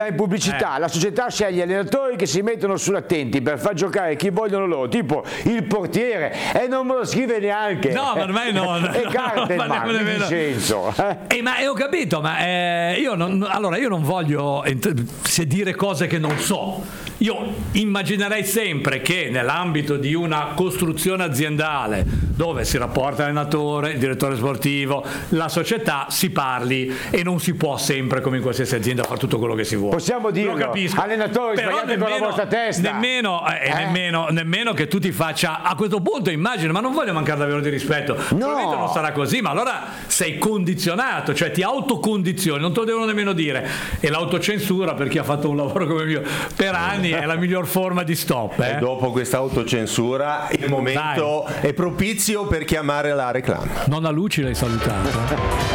In pubblicità la società sceglie allenatori che si mettono sull'attenti per far giocare chi vogliono loro, tipo il portiere, e non me lo scrive neanche. No, ma ormai no. E Gartenbach, di Vincenzo. Ma ho capito, ma io non voglio dire cose che non so. Io immaginerei sempre che nell'ambito di una costruzione aziendale dove si rapporta l'allenatore, il direttore sportivo, la società, si parli, e non si può sempre, come in qualsiasi azienda, fare tutto quello che si vuole. Possiamo dirlo, allenatori, sbagliate con la vostra testa. Nemmeno che tu ti faccia, a questo punto immagino, ma non voglio mancare davvero di rispetto, probabilmente non sarà così, ma allora sei condizionato, cioè ti autocondizioni, non te lo devono nemmeno dire, e l'autocensura, per chi ha fatto un lavoro come il mio per anni, è la miglior forma di stop. E dopo questa autocensura il momento è propizio per chiamare la reclama. Nonna Luci l'hai salutata.